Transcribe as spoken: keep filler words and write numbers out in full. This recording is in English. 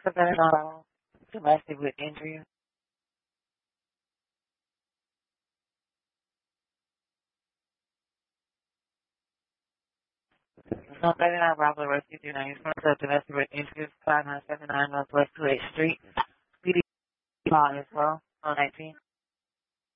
Depending on domestic with injury. No, thirty-nine Bravo Rescue two ninety-four, so domestic with injuries, five nine seven nine Northwest two eighth Street. P D call as well, on nineteen.